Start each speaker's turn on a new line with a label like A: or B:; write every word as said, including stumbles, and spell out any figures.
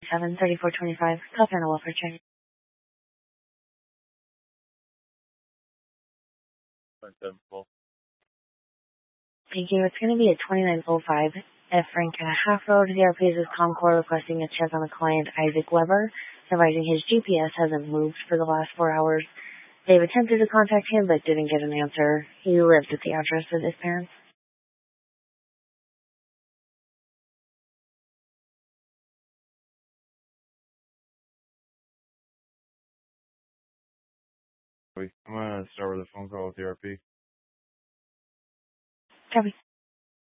A: seven thirty-four twenty-five. California Welfare Check. Thank you. It's going to be at twenty-nine oh five F. Frank Half Road. The R P is Comcore requesting a check on the client Isaac Weber, advising his G P S hasn't moved for the last four hours. They've attempted to contact him but didn't get an answer. He lives at the address of his parents.
B: I'm going to start with a phone call with the R P.
A: Copy.